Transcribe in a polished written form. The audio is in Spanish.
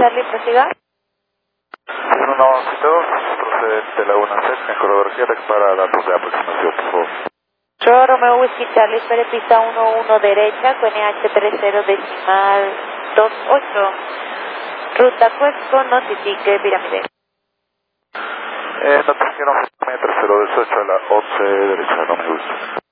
Charlie, prosiga. 192, procedente Laguna Seca, en corredor GRX para datos de aproximación, por favor. Yo, Romeo Whisky Charlie, espere pista 11 derecha, con NH30 decimal 28. Ruta Cuesco, notifique pirámide. Notificaron 3018 a la 11 derecha, no me gusta.